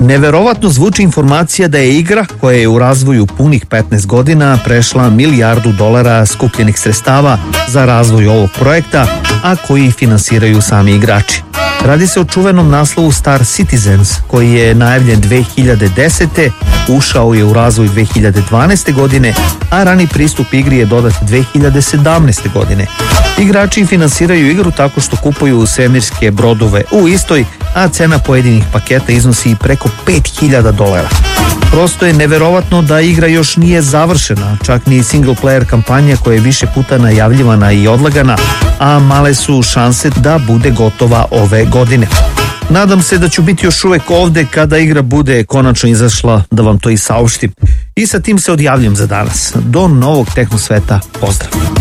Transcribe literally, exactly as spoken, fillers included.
Neverovatno zvuči informacija da je igra koja je u razvoju punih petnaest godina prešla milijardu dolara skupljenih sredstava za razvoj ovog projekta, a koji finansiraju sami igrači. Radi se o čuvenom naslovu Star Citizens, koji je najavljen dve hiljade desete. Ušao je u razvoj dve hiljade dvanaeste. godine, a rani pristup igri je dodat dve hiljade sedamnaeste. godine. Igrači finansiraju igru tako što kupuju svemirske brodove u istoj, a cena pojedinih paketa iznosi preko pet hiljada dolara. Prosto je neverovatno da igra još nije završena, čak ni single player kampanja koja je više puta najavljivana i odlagana, a male su šanse da bude gotova ove godine. Nadam se da ću biti još uvek ovde kada igra bude konačno izašla, da vam to i saopštim. I sa tim se odjavljam za danas. Do novog Tehnosveta, pozdrav!